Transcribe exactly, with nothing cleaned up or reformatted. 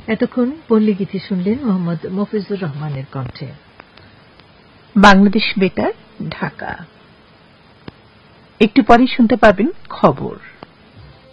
এতক্ষণ পল্লীগীতি শুনলেন মোহাম্মদ মফিজুর রহমানের কণ্ঠে। বাংলাদেশ বেতার, ঢাকা। একটু পরে শুনতে পাবেন খবর।